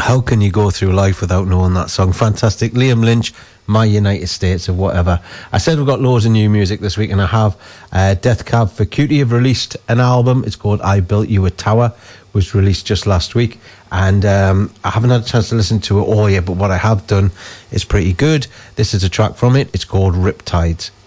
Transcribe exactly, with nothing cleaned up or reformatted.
How can you go through life without knowing that song? Fantastic. Liam Lynch, My United States of Whatever. I said we've got loads of new music this week, and I have. uh, Death Cab for Cutie have released an album. It's called I Built You a Tower, was released just last week, and um, I haven't had a chance to listen to it all yet, but what I have done is pretty good. This is a track from it. It's called Riptides.